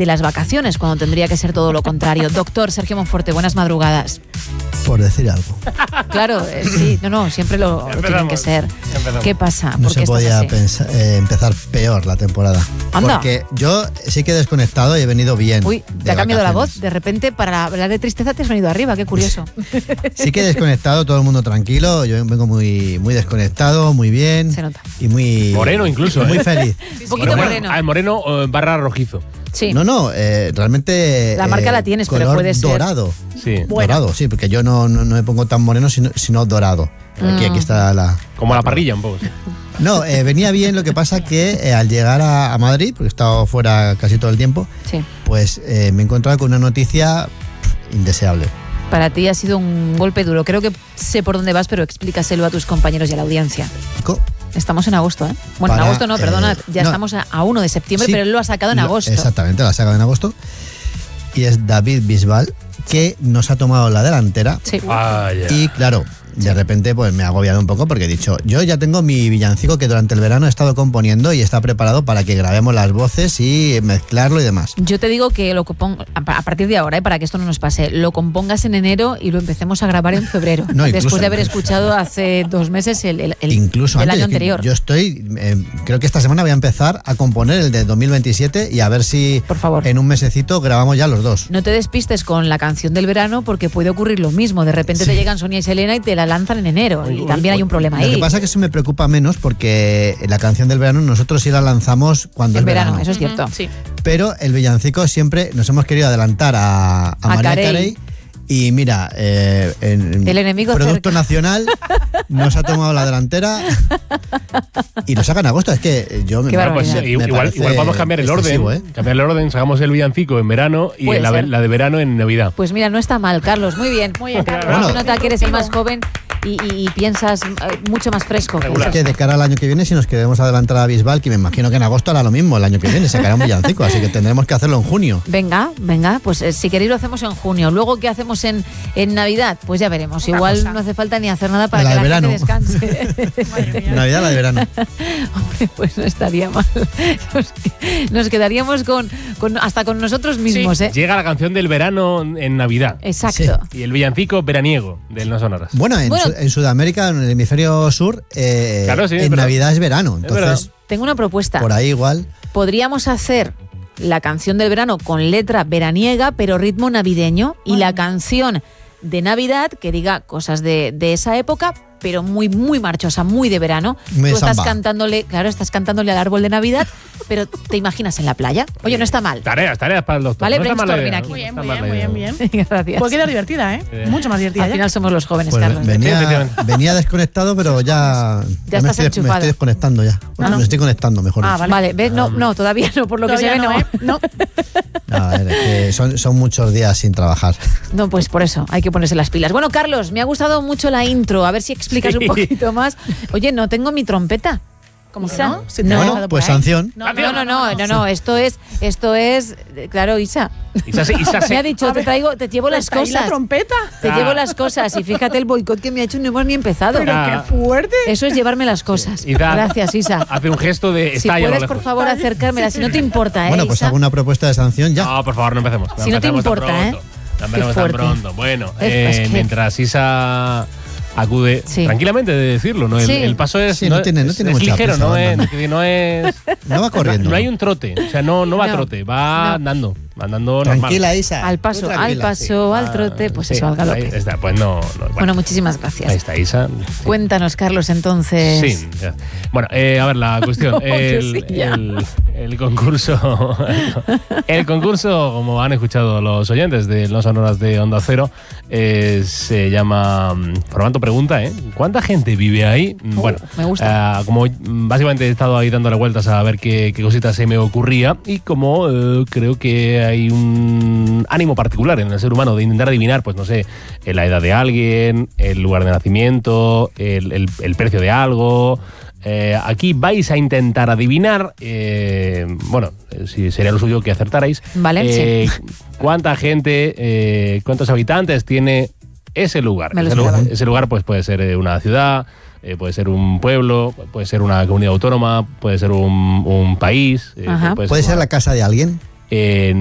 de las vacaciones, cuando tendría que ser todo lo contrario. Doctor Sergio Monforte, buenas madrugadas. Por decir algo. Claro, sí, siempre lo tienen que ser. ¿Qué pasa? No ¿Por qué se podía estás así? empezar peor la temporada. Anda. Porque yo sí que he desconectado y he venido bien. Uy, te ha cambiado la voz. De repente, para hablar de tristeza, te has venido arriba. Qué curioso. Sí que he desconectado, todo el mundo tranquilo. Yo vengo muy desconectado, muy bien. Se nota. Y muy... Moreno incluso. Muy feliz. Un poquito moreno. Moreno barra rojizo. Sí. No, realmente... La marca la tienes, pero color puede ser... dorado. Sí. Dorado, sí, porque yo no me pongo tan moreno, sino dorado. Aquí está la... Como la parrilla un poco. Sí. No, venía bien, lo que pasa que al llegar a Madrid, porque he estado fuera casi todo el tiempo, Sí. pues me he encontrado con una noticia indeseable. Para ti ha sido un golpe duro. Creo que sé por dónde vas, pero explícaselo a tus compañeros y a la audiencia. Estamos en agosto, ¿eh? Bueno, en agosto no, perdona, ya estamos a 1 de septiembre, sí, pero él lo ha sacado en agosto. Exactamente, lo ha sacado en agosto. Y es David Bisbal, que nos ha tomado la delantera. Sí. Y claro, de repente pues me ha agobiado un poco porque he dicho, yo ya tengo mi villancico que durante el verano he estado componiendo y está preparado para que grabemos las voces y mezclarlo y demás. Yo te digo que lo compongo a partir de ahora, para que esto no nos pase, lo compongas en enero y lo empecemos a grabar en febrero. No, después de haber escuchado hace 2 meses el año anterior. Yo creo que esta semana voy a empezar a componer el de 2027 y a ver si por favor, en un mesecito grabamos ya los dos. No te despistes con la canción del verano porque puede ocurrir lo mismo. De repente te llegan Sonia y Selena y te la lanzan en enero y también hay un problema ahí. Lo que pasa es que eso me preocupa menos porque la canción del verano nosotros sí la lanzamos cuando es verano. Eso es cierto. Sí. Pero el villancico siempre nos hemos querido adelantar a Mariah Carey. Y mira, el enemigo Producto cerca. Nacional nos ha tomado la delantera y lo saca en agosto. Es que yo igual podemos cambiar el orden. Cambiar el orden, sacamos el villancico en verano y la de verano en Navidad. Pues mira, no está mal, Carlos. Muy bien, Carlos. Bueno, se nota que eres el más joven y piensas mucho más fresco. Es que de cara al año que viene, si nos queremos adelantar a Bisbal, que me imagino que en agosto hará lo mismo, el año que viene sacará un villancico, así que tendremos que hacerlo en junio. Venga, pues si queréis lo hacemos en junio. Luego, ¿qué hacemos en Navidad? Pues ya veremos. Igual no hace falta ni hacer nada para que la gente descanse. Navidad, la de verano. Hombre, pues no estaría mal. Nos quedaríamos hasta con nosotros mismos, sí. ¿eh? Llega la canción del verano en Navidad. Exacto. Sí. Y el villancico veraniego del No Sonoras. Bueno, en Sudamérica, en el hemisferio sur, claro, sí, en Navidad es verano. Entonces, tengo una propuesta. Por ahí igual. Podríamos hacer la canción del verano con letra veraniega, pero ritmo navideño, y la canción de Navidad que diga cosas de esa época, pero muy, muy marchosa, muy de verano. Tú estás cantándole al árbol de Navidad, pero te imaginas en la playa. Oye, no está mal. Tareas para el doctor. Vale, no brainstorming aquí. Muy bien. Gracias. Puede quedar divertida, ¿eh? Mucho más divertida. Al final somos los jóvenes, pues Carlos. Venía desconectado, pero ya estás enchufado. Me estoy desconectando ya. Bueno, me estoy conectando, mejor dicho. Vale, ¿ves? No, todavía no, por lo que se ve, no. A ver, es que son muchos días sin trabajar. No, pues por eso, hay que ponerse las pilas. Bueno, Carlos, me ha gustado mucho la intro. A ver si explicas un poquito más. Oye, no tengo mi trompeta. ¿Cómo que no? Bueno, pues sanción. No. Esto es, claro, Isa. Me ha dicho, te llevo las cosas. ¿La trompeta? Te llevo las cosas. Y fíjate el boicot que me ha hecho, no hemos ni empezado. Pero qué fuerte. Eso es llevarme las cosas. Gracias, Isa. Hace un gesto de si puedes, por favor, acercármela. Si no te importa, Bueno, pues Isa. Hago una propuesta de sanción ya. No, por favor, no empecemos. Si no te importa, No empecemos tan pronto. Bueno, mientras Isa acude tranquilamente de decirlo, ¿no? El paso es, sí, no tiene mucha ligero, prisa, no va corriendo. No hay un trote, o sea, no va a trote, va andando normal. Tranquila, Isa. Al paso, al trote, pues eso, al galope. Ahí está, pues no. Bueno, muchísimas gracias. Ahí está, Isa. Sí. Cuéntanos, Carlos, entonces. Sí, ya. Bueno, a ver, la cuestión. El concurso. El concurso, como han escuchado los oyentes de No Sonoras de Onda Cero, se llama Formato Pregunta, ¿eh? ¿Cuánta gente vive ahí? Bueno, me gusta. Como básicamente he estado ahí dándole vueltas a ver qué cositas se me ocurría, y como creo que hay un ánimo particular en el ser humano de intentar adivinar, pues no sé, la edad de alguien, el lugar de nacimiento, el precio de algo. Aquí vais a intentar adivinar, bueno, si sería lo suyo que acertarais, vale, sí. Cuánta gente, cuántos habitantes tiene ese lugar. Ese lugar pues puede ser una ciudad, puede ser un pueblo, puede ser una comunidad autónoma, puede ser un país. ¿Puede ser la casa de alguien?